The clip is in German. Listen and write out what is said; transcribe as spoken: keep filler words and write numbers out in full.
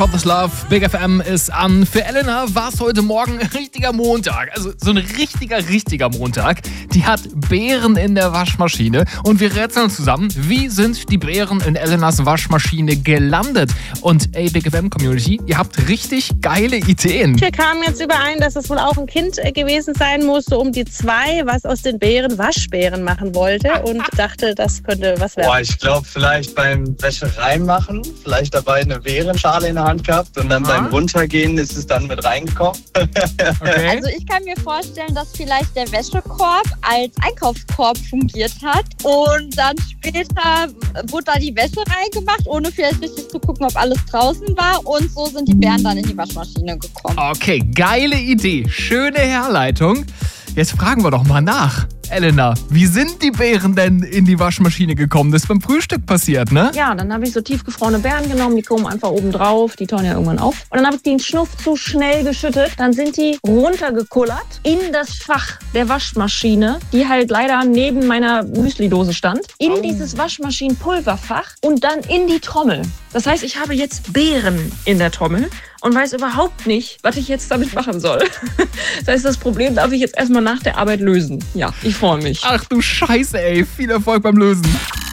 Pop is Love, Big F M ist an. Für Elena war es heute Morgen ein richtiger Montag. Also so ein richtiger, richtiger Montag. Die hat Beeren in der Waschmaschine. Und wir rätseln zusammen, wie sind die Beeren in Elenas Waschmaschine gelandet? Und ey, Big F M-Community, ihr habt richtig geile Ideen. Wir kamen jetzt überein, dass es wohl auch ein Kind gewesen sein musste, um die zwei, was aus den Beeren Waschbeeren machen wollte. Und dachte, das könnte was werden. Boah, ich glaube vielleicht beim Wäsche reinmachen, vielleicht dabei eine Beerenschale in der Hand gehabt und dann beim Runtergehen ist es dann mit reingekommen. Okay. Also ich kann mir vorstellen, dass vielleicht der Wäschekorb als Einkaufskorb fungiert hat und dann später wurde da die Wäsche reingemacht, ohne vielleicht richtig zu gucken, ob alles draußen war, und so sind die Beeren dann in die Waschmaschine gekommen. Okay, geile Idee. Schöne Herleitung. Jetzt fragen wir doch mal nach. Elena, wie sind die Beeren denn in die Waschmaschine gekommen? Das ist beim Frühstück passiert, ne? Ja, dann habe ich so tiefgefrorene Beeren genommen, die kommen einfach oben drauf, die tauen ja irgendwann auf. Und dann habe ich die in Schnuff zu schnell geschüttet. Dann sind die runtergekullert in das Fach der Waschmaschine, die halt leider neben meiner Müslidose stand, in Oh. dieses Waschmaschinenpulverfach und dann in die Trommel. Das heißt, ich habe jetzt Beeren in der Trommel und weiß überhaupt nicht, was ich jetzt damit machen soll. Das heißt, das Problem darf ich jetzt erstmal nach der Arbeit lösen. Ja, ich freue mich. Ach du Scheiße, ey. Viel Erfolg beim Lösen.